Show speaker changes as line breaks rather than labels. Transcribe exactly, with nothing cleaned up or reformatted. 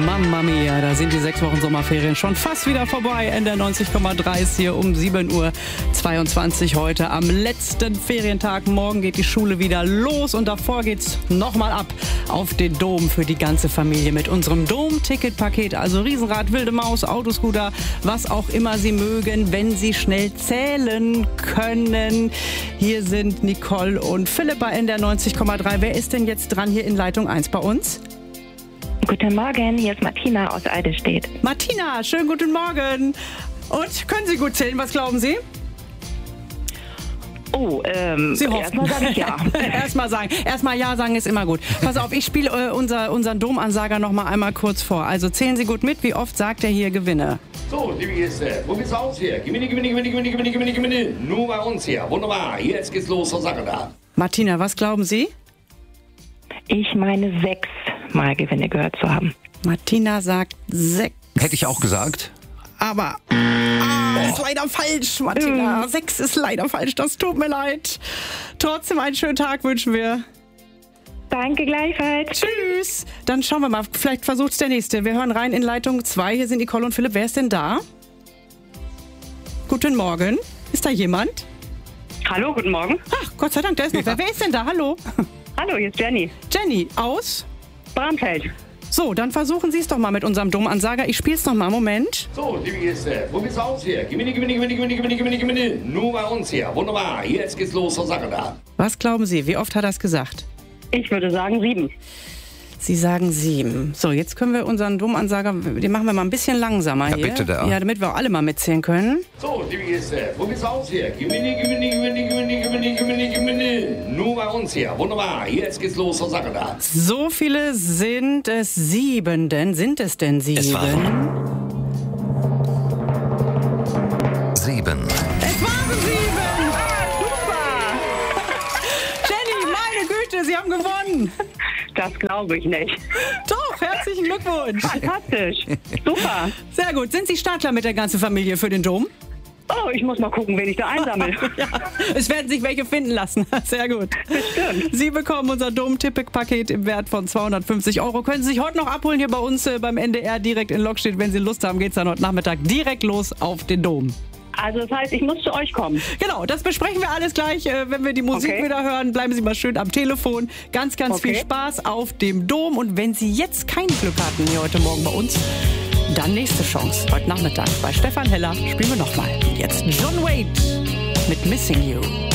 Mamma mia, da sind die sechs Wochen Sommerferien schon fast wieder vorbei. N D R neunzig Komma drei ist hier um sieben Uhr zweiundzwanzig heute am letzten Ferientag. Morgen geht die Schule wieder los und davor geht's nochmal ab auf den Dom für die ganze Familie mit unserem Dom-Ticket-Paket. Also Riesenrad, wilde Maus, Autoscooter, was auch immer Sie mögen, wenn Sie schnell zählen können. Hier sind Nicole und Philipp bei N D R neunzig Komma drei. Wer ist denn jetzt dran hier in Leitung eins bei uns?
Guten Morgen, hier ist Martina aus Eidelstedt.
Martina, schönen guten Morgen. Und können Sie gut zählen, was glauben Sie?
Oh, ähm,
Sie hoffen.
erstmal sage ich ja.
erstmal sagen. Erstmal ja sagen ist immer gut. Pass auf, ich spiele äh, unser, unseren Domansager noch mal einmal kurz vor. Also zählen Sie gut mit, wie oft sagt er hier Gewinne?
So, liebe Gäste, wo geht's aus hier? Gewinne, Gewinne, Gewinne, Gewinne, Gewinne, Gewinne, Gewinne. Nur bei uns hier. Wunderbar. Jetzt geht's los zur Sache da.
Martina, was glauben Sie?
Ich meine sechs Mal Gewinne gehört zu haben.
Martina sagt sechs.
Hätte ich auch gesagt.
Aber ah, ist leider falsch, Martina. Mm. Sechs ist leider falsch, das tut mir leid. Trotzdem einen schönen Tag wünschen wir.
Danke gleichfalls.
Tschüss. Dann schauen wir mal, vielleicht versucht's der Nächste. Wir hören rein in Leitung zwei. Hier sind Nicole und Philipp. Wer ist denn da? Guten Morgen. Ist da jemand?
Hallo, guten Morgen.
Ach, Gott sei Dank, da ist noch wer. Wer ist denn da? Hallo.
Hallo, hier ist Jenny.
Jenny, aus?
Bramfeld.
So, dann versuchen Sie es doch mal mit unserem Domansager. Ich spiele es noch mal. Moment.
So, liebe Gäste, wo geht's aus hier? Gewinne, Gewinne, Gewinne, Gewinne, Gewinne, Gewinne, Gewinne. Nur bei uns hier. Wunderbar. Jetzt geht's los zur Sache da.
Was glauben Sie? Wie oft hat er es gesagt?
Ich würde sagen sieben.
Sie sagen sieben. So, jetzt können wir unseren Domansager, den machen wir mal ein bisschen langsamer
Ja,
hier.
bitte da.
Ja, damit wir auch alle mal mitzählen können.
So, liebe Gäste, wo geht's aus hier? Gewinne, Gewinne, Gewinne, Gewinne, Gewinne, Gewinne, Gewinne. Nur bei uns hier. Wunderbar. Jetzt geht's los zur Sache da.
So viele sind es sieben, denn sind es denn sieben?
Es waren sieben.
Es waren sieben! Super! Jenny, meine Güte, Sie haben gewonnen!
Das glaube ich nicht.
Doch, herzlichen Glückwunsch!
Fantastisch. Super.
Sehr gut. Sind Sie Startler mit der ganzen Familie für den Dom?
Oh, ich muss mal gucken, wen ich da einsammle.
Ja, es werden sich welche finden lassen. Sehr gut.
Bestimmt.
Sie bekommen unser Dom-Tippek-Paket im Wert von zweihundertfünfzig Euro. Können Sie sich heute noch abholen hier bei uns äh, beim N D R direkt in Lockstedt. Wenn Sie Lust haben, geht es dann heute Nachmittag direkt los auf den Dom.
Also das heißt, ich muss zu euch kommen.
Genau, das besprechen wir alles gleich, äh, wenn wir die Musik
Okay.
wieder hören. Bleiben Sie mal schön am Telefon. Ganz, ganz
Okay.
viel Spaß auf dem Dom. Und wenn Sie jetzt kein Glück hatten hier heute Morgen bei uns, dann nächste Chance. Heute Nachmittag bei Stefan Heller spielen wir nochmal. Jetzt John Wade mit Missing You.